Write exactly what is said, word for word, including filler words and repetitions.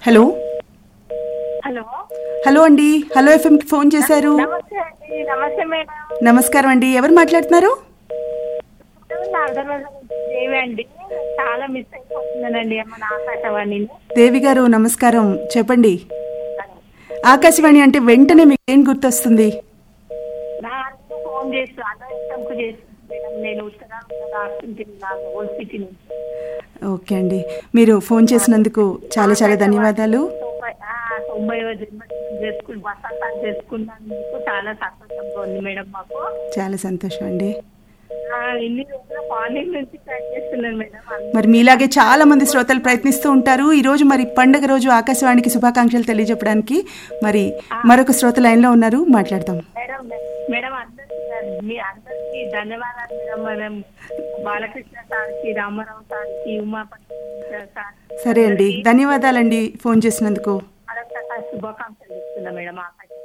Hello hello hello అండి. Hello ఎఫ్ఎంకి phone చేశారు. నమస్తే అండి. నమస్తే మేడం. నమస్కారం అండి. ఎవరు మాట్లాడుతున్నారు? దేవి అండి. చాలా మిస్ అయిపోతున్నానండి మన ఆకాశవాణి. దేవి గారు నమస్కారం, చెప్పండి. ఆకాశవాణి అంటే వెంటనే మీకు ఏం గుర్తొస్తుంది? నా అన్నకు ఫోన్ చేస్తూ అన్నకు చేస్తుంది మేడం. నేను ఉత్తరాంధ్ర ఓల్డ్ సిటీ నుంచి. ఓకే అండి, మీరు ఫోన్ చేసినందుకు చాలా చాలా ధన్యవాదాలు. తొంభై ఆ, తొంభైవ జన్మదినం చేసుకుని వసంతాలు చేసుకున్నందుకు చాలా సంతోషంగా ఉంది మేడం మాకు. చాలా సంతోషం అండి. ఆ, ఇన్ని రోజుల మార్నింగ్ నుంచి ట్రై చేస్తున్నాను మేడం. మరి మీలాగే చాలా మంది శ్రోతలు ప్రయత్నిస్తూ ఉంటారు. ఈ రోజు మరి పండగ రోజు ఆకాశవాణికి శుభాకాంక్షలు తెలియజెప్పడానికి మరి మరొక శ్రోత లైన్లో ఉన్నారు, మాట్లాడదాం. మేడం మేడం అందరికీ మీ అందరికీ ధన్యవాదాలు మేడం. మనం బాలకృష్ణ సార్కి, రామారావు సార్కి, ఉమాపతి సార్. సరే అండి, ధన్యవాదాలండి ఫోన్ చేసినందుకు. మరొకసారి శుభాకాంక్షలు ఇస్తున్నా మేడం. ఆకాశవాణి